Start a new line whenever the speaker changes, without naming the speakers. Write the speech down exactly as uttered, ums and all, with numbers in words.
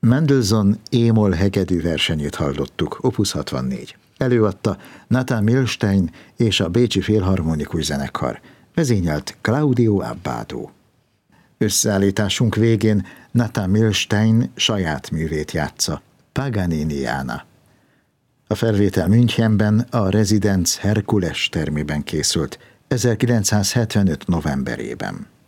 Mendelssohn émol hegedű versenyét hallottuk, opus hatvannégy. Előadta Nathan Milstein és a Bécsi Filharmonikus Zenekar, vezényelt Claudio Abbado. Összeállításunk végén Nathan Milstein saját művét játsza, Paganiniana. A felvétel Münchenben a Residenz Herkules termében készült ezerkilencszázhetvenöt novemberében.